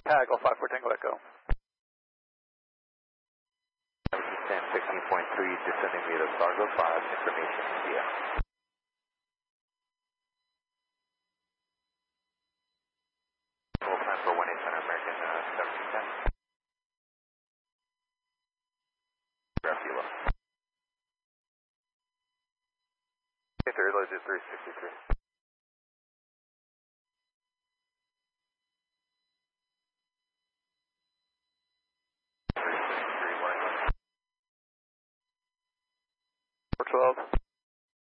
Tag, 05 for Tango Echo. 10, 16.3, descending via the Sargo 5, information India. Full time for 18 Center American 1710. Grafula. Okay, third load is 363. Four 12.